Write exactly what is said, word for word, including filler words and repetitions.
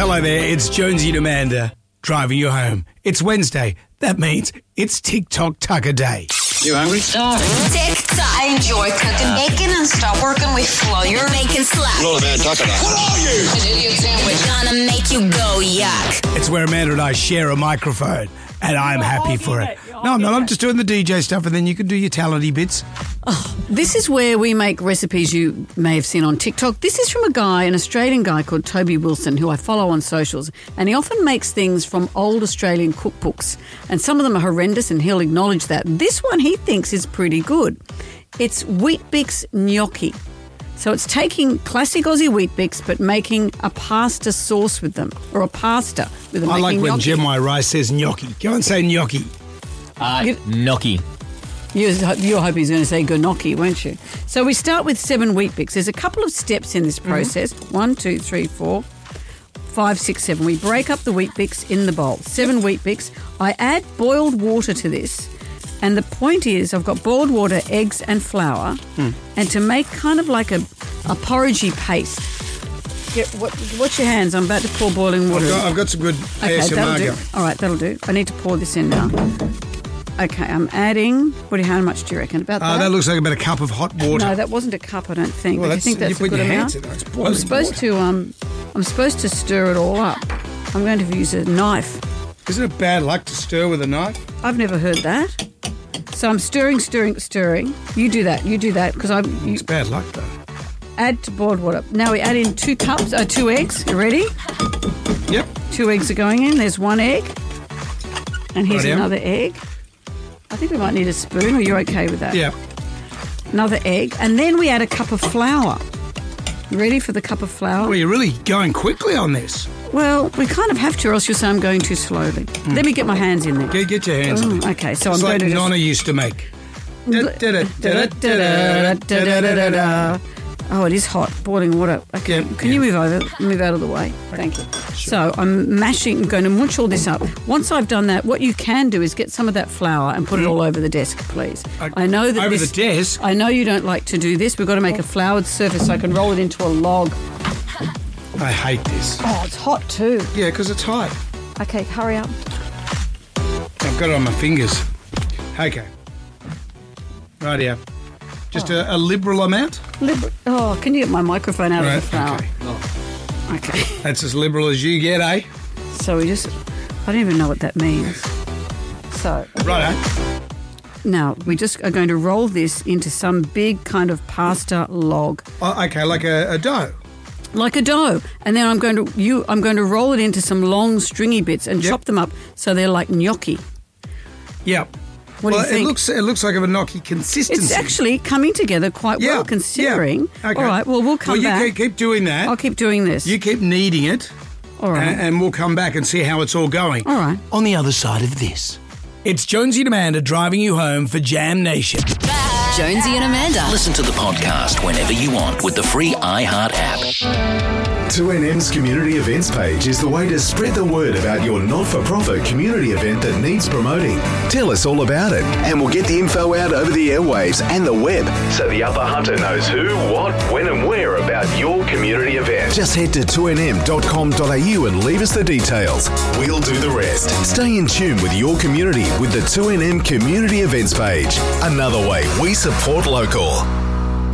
Hello there, it's Jonesy and Amanda driving you home. It's Wednesday. That means it's TikTok Tucker Day. You hungry? Sorry. TikTok. I enjoy cooking bacon and stop working with flour. Making slack. Hello, man. Tucker. What are you? An idiot sandwich. Gonna make you go yuck. It's where Amanda and I share a microphone, and I'm happy for it. No, I'm not. I'm just doing the D J stuff, and then you can do your talenty bits. Oh, this is where we make recipes you may have seen on TikTok. This is from a guy, an Australian guy called Toby Wilson, who I follow on socials, and he often makes things from old Australian cookbooks, and some of them are horrendous, and he'll acknowledge that. This one he thinks is pretty good. It's Weet-Bix gnocchi. So it's taking classic Aussie Weet-Bix but making a pasta sauce with them, or a pasta with them. I like when gnocchi. Gemini Rice says gnocchi. Go and say gnocchi. Uh, gnocchi. You, you hope he's going to say gnocchi, won't you? So we start with seven Weet-Bix. There's a couple of steps in this process. Mm-hmm. One, two, three, four, five, six, seven. We break up the Weet-Bix in the bowl. Seven Weet-Bix. I add boiled water to this. And the point is I've got boiled water, eggs and flour. Mm. And to make kind of like a, a porridgey paste. Get, what, watch your hands. I'm about to pour boiling water I've got, in. I've got some good Okay, A S M R. that'll do. All right, that'll do. I need to pour this in now. Okay, I'm adding, what do you, how much do you reckon? About Uh, that? that looks like about a cup of hot water. No, that wasn't a cup, I don't think. Well, Do you that's, think that's you put a good your amount? hands in there. It's boiling I'm supposed water. to um I'm supposed to stir it all up. I'm going to use a knife. Isn't it bad luck to stir with a knife? I've never heard that. So I'm stirring, stirring, stirring. You do that. You do that because I you It's bad luck, though. add to boiled water. Now we add in two cups, uh, two eggs. You ready? Yep. Two eggs are going in. There's one egg, and here's Rightio. another egg. I think we might need a spoon. Or you're okay with that? Yeah. Another egg, and then we add a cup of flour. You ready for the cup of flour? Well, you're really going quickly on this. Well, we kind of have to, or else you'll say I'm going too slowly. Let me get my hands in there. Get, get your hands in Oh, there. okay, so It's I'm like going to Nonna just... used to make. Oh, it is hot. Boiling water. Okay, Yeah, can yeah. you move over? Move out of the way. Thank you. So I'm mashing, going to munch all this up. Once I've done that, what you can do is get some of that flour and put it all over the desk, please. Uh, I know that over this, the desk? I know you don't like to do this. We've got to make a floured surface so I can roll it into a log. I hate this. Oh, it's hot too. Yeah, because it's hot. Okay, hurry up. I've got it on my fingers. Okay. Rightio. Just a, a liberal amount? Liber- oh, can you get my microphone out Right, of the flour? okay. Okay. That's as liberal as you get, eh? So we just, I don't even know what that means. So Righto. now we just are going to roll this into some big kind of pasta log, Oh, okay, like a, a dough. like a dough, and then I'm going to you. I'm going to roll it into some long stringy bits and Yep. chop them up so they're like gnocchi. Yep. What well, do you think? it looks it looks like a gnocchi consistency. It's actually coming together quite yeah, well, considering. Yeah. Okay. All right. Well, we'll come well, you back. keep, keep doing that. I'll keep doing this. You keep kneading it. All right. And, and we'll come back and see how it's all going. All right. On the other side of this. It's Jonesy and Amanda driving you home for Jam Nation. Jonesy and Amanda. Listen to the podcast whenever you want with the free iHeart app. two N M's community events page is the way to spread the word about your not-for-profit community event that needs promoting. Tell us all about it, and we'll get the info out over the airwaves and the web, so the upper hunter knows who, what, when and where about your community event. Just head to two N M dot com dot A U and leave us the details. We'll do the rest. Stay in tune with your community with the two N M community events page. Another way we support local.